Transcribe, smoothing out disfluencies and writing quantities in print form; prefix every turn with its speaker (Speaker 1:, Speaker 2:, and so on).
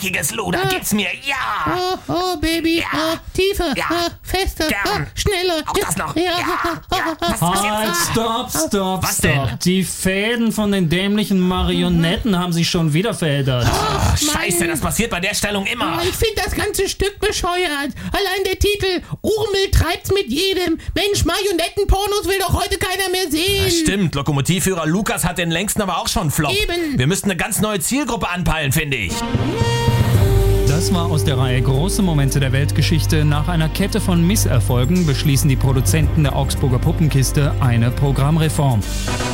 Speaker 1: dreckiges Luder, gib's mir, ja!
Speaker 2: Oh, Baby,
Speaker 1: Ja.
Speaker 2: tiefer,
Speaker 1: Ja.
Speaker 2: fester,
Speaker 1: Gern.
Speaker 2: schneller.
Speaker 1: Auch das noch.
Speaker 2: Ja.
Speaker 1: Ja. Was
Speaker 3: Halt,
Speaker 1: jetzt?
Speaker 3: stopp.
Speaker 1: Was denn?
Speaker 3: Die Fäden von den dämlichen Marionetten haben sich schon wieder verändert.
Speaker 1: Scheiße, das passiert bei der Stellung immer.
Speaker 2: Ich finde das ganze Stück bescheuert. Allein der Titel, Urmel treibt's mit jedem. Mensch, Marionettenpornos will doch heute keiner mehr sehen.
Speaker 1: Stimmt, Lokomotivführer Lukas hat den längsten aber auch schon Flop.
Speaker 2: Eben.
Speaker 1: Wir müssten eine ganz neue Zielgruppe anpeilen, finde ich.
Speaker 3: Das war aus der Reihe Große Momente der Weltgeschichte. Nach einer Kette von Misserfolgen beschließen die Produzenten der Augsburger Puppenkiste eine Programmreform.